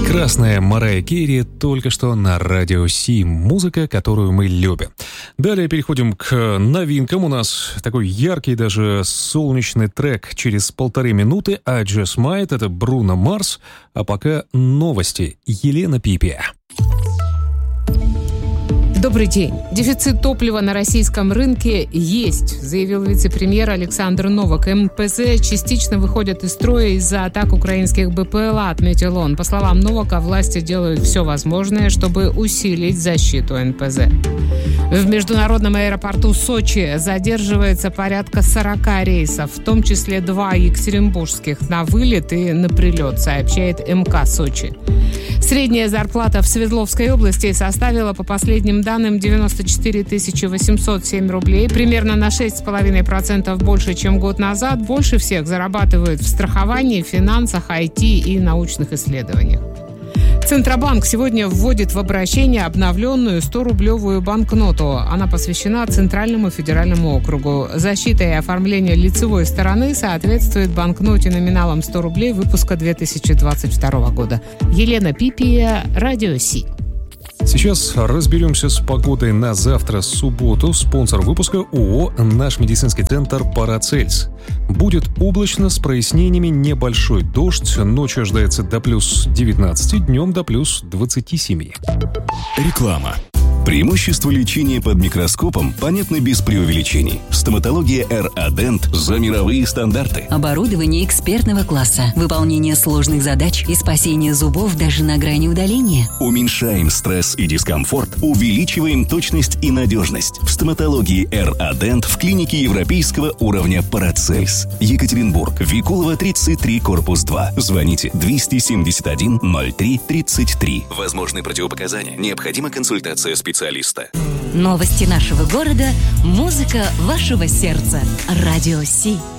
Прекрасная Марайя Керри только что на радио Си. Музыка, которую мы любим. Далее переходим к новинкам. У нас такой яркий, даже солнечный трек через 1,5 минуты. I Just Might — это Бруно Марс. А пока новости. Елена Пипия. Добрый день. Дефицит топлива на российском рынке есть, заявил вице-премьер Александр Новак. НПЗ частично выходят из строя из-за атак украинских БПЛА, отметил он. По словам Новака, власти делают все возможное, чтобы усилить защиту НПЗ. В международном аэропорту Сочи задерживается порядка 40 рейсов, в том числе 2 екатеринбургских на вылет и на прилет, сообщает МК Сочи. Средняя зарплата в Свердловской области составила, по последним данным, 94 807 рублей, примерно на 6,5% больше, чем год назад. Больше всех зарабатывают в страховании, финансах, IT и научных исследованиях. Центробанк сегодня вводит в обращение обновленную 100-рублевую банкноту. Она посвящена Центральному федеральному округу. Защита и оформление лицевой стороны соответствует банкноте номиналом 100 рублей выпуска 2022 года. Елена Пипия, Радио Си. Сейчас разберемся с погодой на завтра, субботу. Спонсор выпуска ООО «Наш медицинский центр Парацельс». Будет облачно с прояснениями, небольшой дождь. Ночью ожидается до плюс 19, днем до плюс 27. Реклама. Преимущества лечения под микроскопом понятны без преувеличений. Стоматология РАДЕНТ за мировые стандарты. Оборудование экспертного класса, выполнение сложных задач и спасение зубов даже на грани удаления. Уменьшаем стресс и дискомфорт, увеличиваем точность и надежность. В стоматологии РАДЕНТ в клинике европейского уровня Парацельс. Екатеринбург, Викулова, 33, корпус 2. Звоните 271 03 33. Возможны противопоказания. Необходима консультация специалиста. Новости нашего города, музыка вашего сердца. Радио Си.